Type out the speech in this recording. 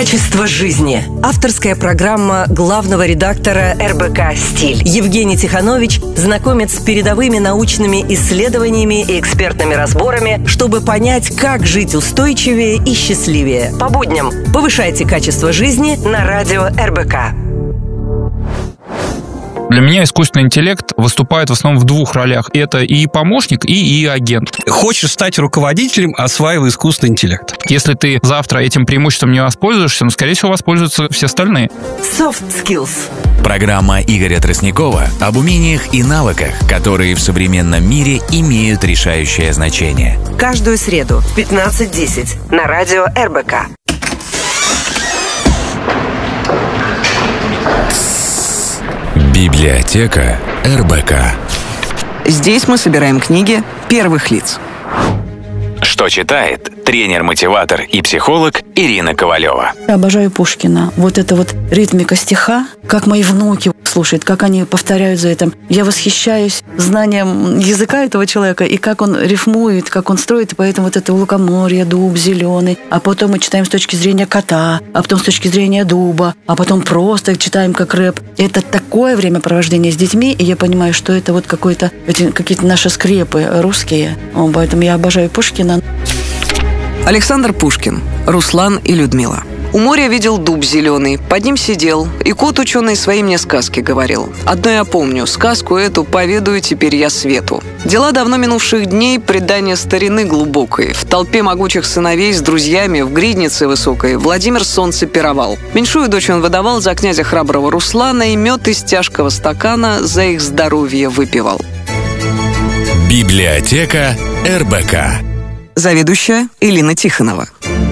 Качество жизни. Авторская программа главного редактора РБК «Стиль». Евгений Тиханович знакомит с передовыми научными исследованиями и экспертными разборами, чтобы понять, как жить устойчивее и счастливее. По будням повышайте качество жизни на радио РБК. Для меня искусственный интеллект выступает в основном в двух ролях. Это и помощник, и агент. Хочешь стать руководителем, осваивай искусственный интеллект. Если ты завтра этим преимуществом не воспользуешься, скорее всего, воспользуются все остальные. Soft skills. Программа Игоря Тростникова об умениях и навыках, которые в современном мире имеют решающее значение. Каждую среду в 15:10 на радио РБК. Библиотека РБК. Здесь мы собираем книги первых лиц. Что читает тренер-мотиватор и психолог Ирина Ковалева. Я обожаю Пушкина. Вот эта вот ритмика стиха, как мои внуки слушают, как они повторяют за этим. Я восхищаюсь знанием языка этого человека и как он рифмует, как он строит. И поэтому вот это лукоморье, дуб зеленый. А потом мы читаем с точки зрения кота, а потом с точки зрения дуба, а потом просто читаем как рэп. Это такое времяпровождение с детьми, и я понимаю, что это вот какие-то наши скрепы русские. Поэтому я обожаю Пушкина. Александр Пушкин, Руслан и Людмила. У моря видел дуб зеленый, под ним сидел, и кот ученый свои мне сказки говорил. Одно я помню, сказку эту поведаю теперь я свету. Дела давно минувших дней, предание старины глубокой. В толпе могучих сыновей с друзьями в гриднице высокой Владимир солнце пировал. Меньшую дочь он выдавал за князя храброго Руслана, и мед из тяжкого стакана за их здоровье выпивал. Библиотека РБК. Заведующая Элина Тихонова.